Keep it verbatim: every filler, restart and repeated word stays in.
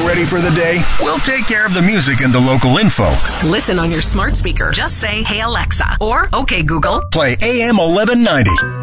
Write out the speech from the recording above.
ready for the day? We'll take care of the music and the local info. Listen on your smart speaker. Just say, "Hey Alexa," or "Okay Google." Play A M eleven ninety.